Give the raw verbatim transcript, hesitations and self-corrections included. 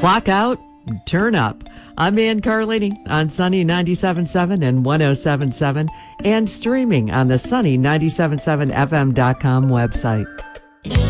Clock out, turn up. I'm Ann Carlini on Sunny ninety-seven point seven and one oh seven point seven and streaming on the Sunny ninety-seven point seven F M dot com website.